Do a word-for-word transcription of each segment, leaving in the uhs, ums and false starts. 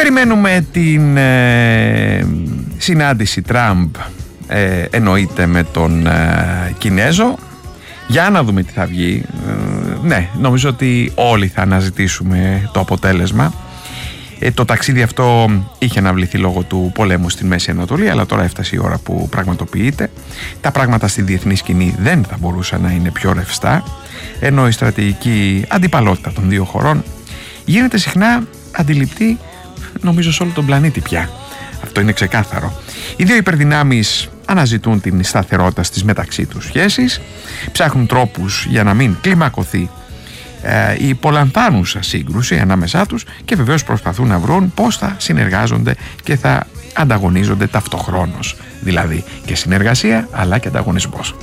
περιμένουμε την ε, συνάντηση Τραμπ, ε, εννοείται, με τον ε, Κινέζο. Για να δούμε τι θα βγει. ε, Ναι, νομίζω ότι όλοι θα αναζητήσουμε το αποτέλεσμα. ε, Το ταξίδι αυτό είχε αναβληθεί λόγω του πολέμου στην Μέση Ανατολή, αλλά τώρα έφτασε η ώρα που πραγματοποιείται. Τα πράγματα στη διεθνή σκηνή δεν θα μπορούσαν να είναι πιο ρευστά, ενώ η στρατηγική αντιπαλότητα των δύο χωρών γίνεται συχνά αντιληπτή, νομίζω, σε όλο τον πλανήτη πια. Αυτό είναι ξεκάθαρο. Οι δύο υπερδυνάμεις αναζητούν την σταθερότητα στις μεταξύ τους σχέσεις, ψάχνουν τρόπους για να μην κλιμακωθεί ε, η πολλανθάνουσα σύγκρουση ανάμεσά τους και βεβαίως προσπαθούν να βρουν πώς θα συνεργάζονται και θα ανταγωνίζονται ταυτοχρόνως. Δηλαδή και συνεργασία αλλά και ανταγωνισμός.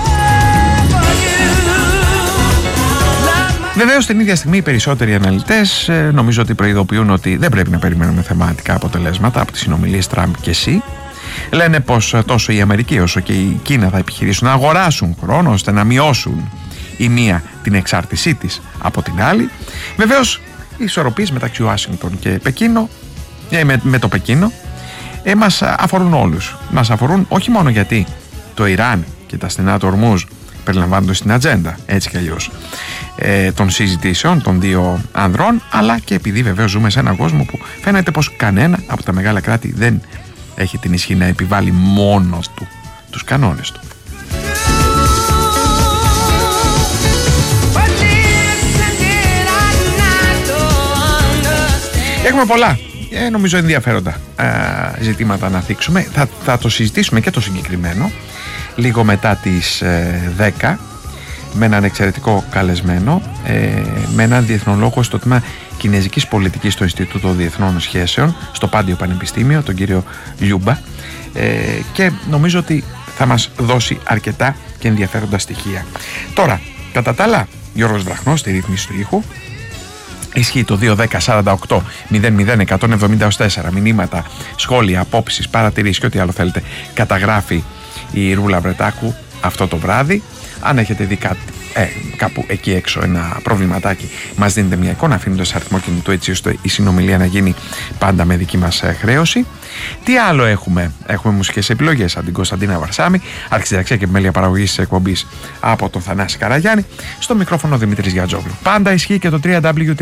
Βεβαίως την ίδια στιγμή οι περισσότεροι αναλυτές ε, νομίζω ότι προειδοποιούν ότι δεν πρέπει να περιμένουμε θεματικά αποτελέσματα από τις συνομιλίες Τραμπ και Σι. Λένε πως τόσο η Αμερική όσο και η Κίνα θα επιχειρήσουν να αγοράσουν χρόνο ώστε να μειώσουν η μία την εξάρτησή της από την άλλη. Βεβαίως οι ισορροπίες μεταξύ Ουάσιγκτον και Πεκίνο, ε, με, με το Πεκίνο ε, μας αφορούν όλους. Μας αφορούν όχι μόνο γιατί το Ιράν και τα στενά του Ορμούζ περιλαμβάνονται στην ατζέντα, έτσι κι αλλιώς, ε, των συζητήσεων των δύο ανδρών, αλλά και επειδή βεβαίως ζούμε σε έναν κόσμο που φαίνεται πως κανένα από τα μεγάλα κράτη δεν έχει την ισχύ να επιβάλλει μόνος του τους κανόνες του. Έχουμε πολλά, ε, νομίζω ενδιαφέροντα ε, ζητήματα να θίξουμε. Θα, θα το συζητήσουμε και το συγκεκριμένο λίγο μετά τις ε, δέκα με έναν εξαιρετικό καλεσμένο, ε, με έναν διεθνολόγο στο τμήμα Κινέζικης Πολιτικής στο Ινστιτούτο Διεθνών Σχέσεων στο Πάντιο Πανεπιστήμιο, τον κύριο Λιούμπα, ε, και νομίζω ότι θα μας δώσει αρκετά και ενδιαφέροντα στοιχεία. Τώρα, κατά τα άλλα, Γιώργος Βραχνός στη ρύθμιση του ήχου. Ισχύει το δύο δέκα σαράντα οκτώ μηδέν μηδέν εκατόν εβδομήντα τέσσερα. Μηνύματα, σχόλια, απόψεις, παρατηρήσεις και ό,τι άλλο θέλετε καταγράφει η Ρούλα Βρετάκου αυτό το βράδυ. Αν έχετε δει κάτι, ε, κάπου εκεί έξω ένα προβληματάκι, μας δίνετε μια εικόνα αφήνοντας αριθμό κινητού, έτσι ώστε η συνομιλία να γίνει πάντα με δική μας χρέωση. Τι άλλο έχουμε? Έχουμε μουσικές επιλογές από την Κωνσταντίνα Βαρσάμη, αρχισυνταξία και επιμέλεια παραγωγής της εκπομπής από τον Θανάση Καραγιάννη. Στο μικρόφωνο Δημήτρης Γιατζόγλου. Πάντα ισχύει και το double-u double-u double-u